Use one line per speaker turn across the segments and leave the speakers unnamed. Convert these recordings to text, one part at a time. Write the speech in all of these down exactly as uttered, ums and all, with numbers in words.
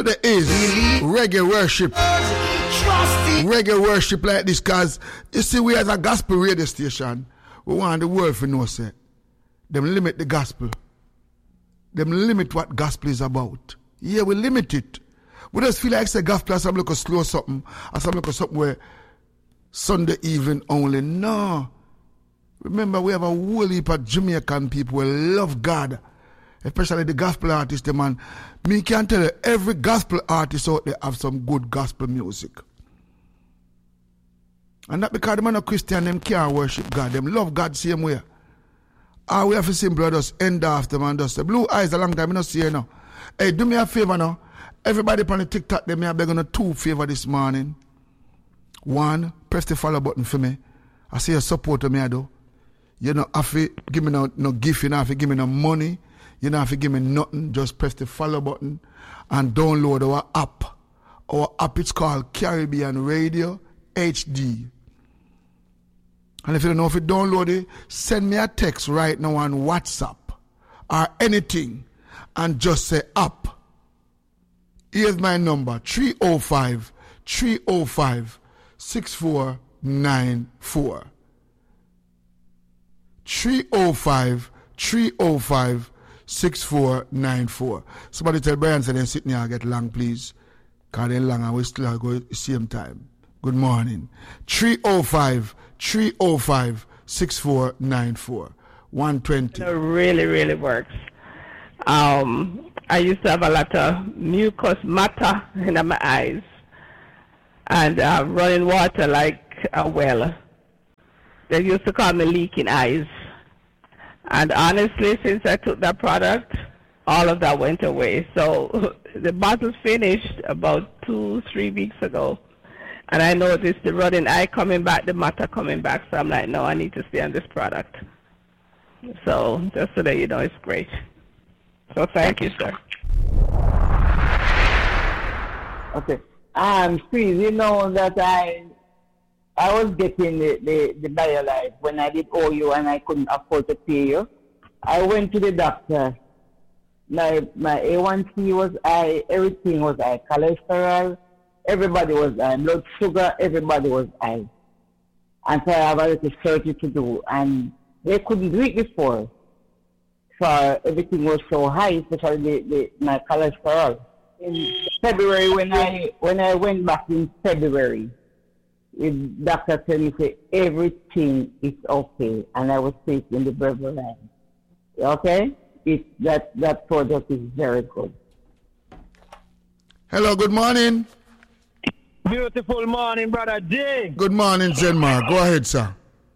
today is reggae worship. Reggae worship like this, because you see, we as a gospel radio station, we want the world to know, say, them limit the gospel. Them limit what gospel is about. Yeah, we limit it. We just feel like say gospel as some look slow something, as some look something where Sunday evening only. No. Remember, we have a whole heap of Jamaican people who love God, especially the gospel artists, the man. Me can tell you, every gospel artist out there have some good gospel music. And that because them are not Christian, them can't worship God. Them love God same way. All we have to simple just end after them and just say, Blue Eyes a long time, I don't see you now. Hey, do me a favor now. Everybody on the TikTok, they may have begging a two favor this morning. One, press the follow button for me. I see a support me, I do. You know, have to give me no, no gift, you know, have to give me no money. You don't have to give me nothing. Just press the follow button and download our app. Our app is called Caribbean Radio H D. And if you don't know if you download it, send me a text right now on WhatsApp or anything and just say app. Here's my number, three oh five, three oh five, six four nine four. three oh five, three oh five, six four nine four. Somebody tell Brian say they sit here and get long, please. Because they're long and we still go at the same time. Good morning. three oh five, three oh five, six four nine four. one twenty.
It really, really works. Um, I used to have a lot of mucus matter in my eyes and uh, running water like a well. They used to call me leaking eyes. And honestly, since I took that product, all of that went away. So the bottle finished about two, three weeks ago. And I noticed the running eye coming back, the matter coming back. So I'm like, no, I need to stay on this product. So just so that you know, it's great. So thank you, sir.
Okay. Um, please, you know that I I was getting the, the, the BioLife when I did O U and I couldn't afford to pay you. I went to the doctor. My my A one C was high, everything was high, cholesterol, everybody was high, blood sugar, everybody was high. And so I have a little surgery to do, and they couldn't do it before. So everything was so high, especially the, the, my cholesterol. In February, when I when I went back in February, the doctor told me say everything is okay, and I was taking the Berberine. Okay, it that that product is very good.
Hello, good morning.
Beautiful morning, brother Jay.
Good morning, Zenmar. Go ahead, sir.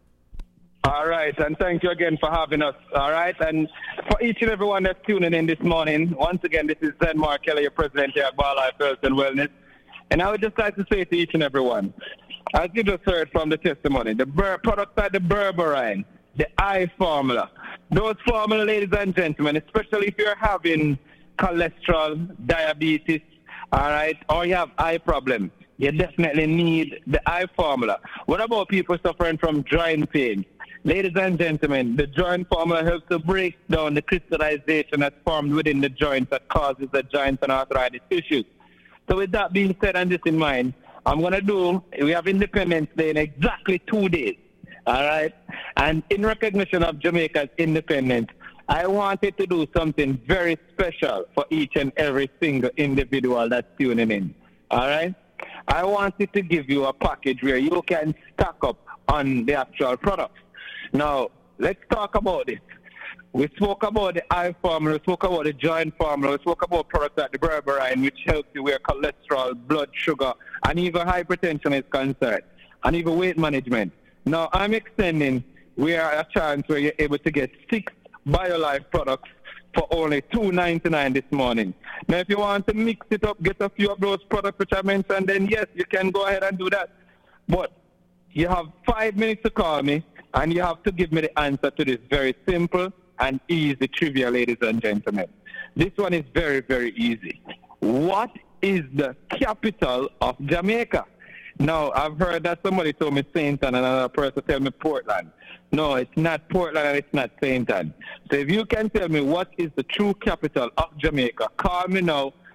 All right, and thank you again for having us. All right, and for each and everyone that's tuning in this morning, once again, this is Zenmar Kelly, your president here at BioLife Health and Wellness. And I would just like to say to each and everyone, as you just heard from the testimony, the Bur- products like the Berberine, the eye formula, those formula, ladies and gentlemen, especially if you're having cholesterol, diabetes, all right, or you have eye problems, you definitely need the eye formula. What about people suffering from joint pain? Ladies and gentlemen, the joint formula helps to break down the crystallization that's formed within the joint that causes the joint and arthritis issues. So with that being said and this in mind, I'm going to do, we have Independence Day in exactly two days, all right? And in recognition of Jamaica's independence, I wanted to do something very special for each and every single individual that's tuning in, all right? I wanted to give you a package where you can stock up on the actual products. Now, let's talk about it. We spoke about the eye formula, we spoke about the joint formula, we spoke about products like the Berberine, which helps you where cholesterol, blood sugar, and even hypertension is concerned, and even weight management. Now, I'm extending, we are a chance where you're able to get six BioLife products for only two ninety-nine this morning. Now, if you want to mix it up, get a few of those products which I mentioned, then yes, you can go ahead and do that. But you have five minutes to call me, and you have to give me the answer to this very simple and easy trivia, ladies and gentlemen. This one is very, very easy. What is the capital of Jamaica? Now, I've heard that somebody told me Saint Ann and another person tell me Portland. No, it's not Portland and it's not Saint Ann. So if you can tell me what is the true capital of Jamaica, call me now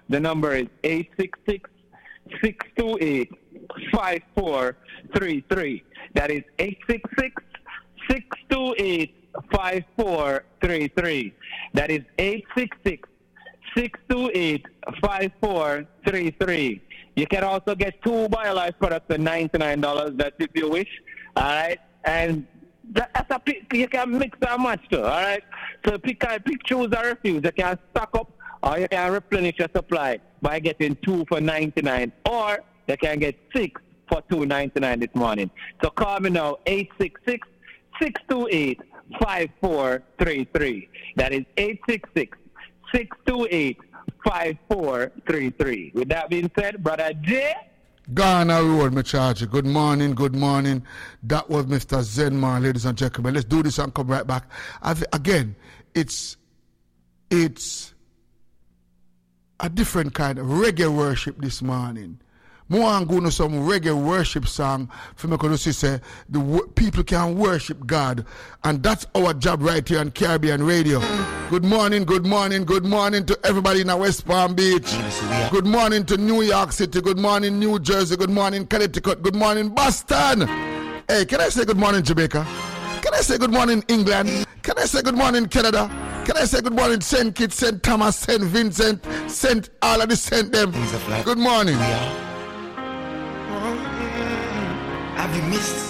The number is eight six six, six two eight, five four three three. That is eight six six, six two eight, five four three three. That is eight six six, six two eight, five four three three. You can also get two BioLife products for ninety-nine dollars. That's if you wish. All right. And that's a pick. You can mix and match too. All right. So pick, pick, choose or refuse. You can stock up or you can replenish your supply by getting two for ninety-nine, or you can get six for two ninety-nine this morning. So call me now, eight six six, six two eight, five four three three. That is eight six six, six two eight, five four three three. With that being said, Brother J.
Ghana Road, my charge. Good morning, good morning. That was Mister Zenmar, ladies and gentlemen. Let's do this and come right back. I th- again, it's it's a different kind of reggae worship this morning. More I'm going to some reggae worship song for me to say the w- people can worship God, and that's our job right here on Caribbean Radio. Good morning, good morning, good morning to everybody in West Palm Beach. Good morning to New York City. Good morning, New Jersey. Good morning, Connecticut. Good morning, Boston. Hey, can I say good morning, Jamaica? Can I say good morning, England? Can I say good morning, Canada? Can I say good morning, Saint Kitts, Saint Thomas, Saint Vincent, Saint all of the Saint them? Good morning.
Have you missed